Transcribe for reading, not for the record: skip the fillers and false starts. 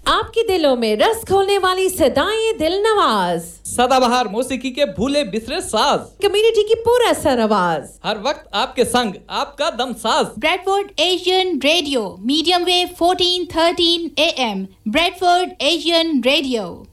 आपके दिलों में रस घोलने वाली सदाएं दिल नवाज, सदाबहार मौसीकी के भूले बिसरे साज, कम्युनिटी की पूरा सर आवाज, हर वक्त आपके संग आपका दम साज। Bradford Asian radio, medium wave 1413 AM, Bradford Asian radio.